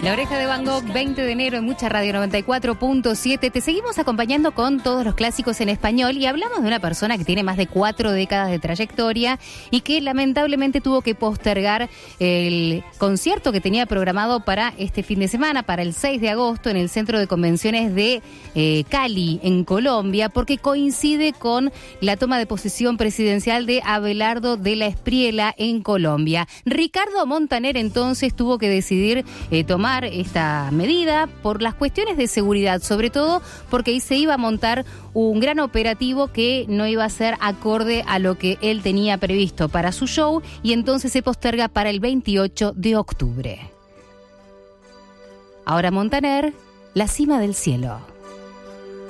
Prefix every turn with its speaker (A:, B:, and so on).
A: La Oreja de Van Gogh, 20 de enero en Mucha Radio 94.7. Te seguimos acompañando con todos los clásicos en español y hablamos de una persona que tiene más de 4 décadas de trayectoria y que lamentablemente tuvo que postergar el concierto que tenía programado para este fin de semana, para el 6 de agosto, en el Centro de Convenciones de Cali, en Colombia, porque coincide con la toma de posesión presidencial de Abelardo de la Espriella en Colombia. Ricardo Montaner entonces tuvo que decidir tomar esta medida por las cuestiones de seguridad, sobre todo porque ahí se iba a montar un gran operativo que no iba a ser acorde a lo que él tenía previsto para su show y entonces se posterga para el 28 de octubre. Ahora Montaner, La Cima del Cielo.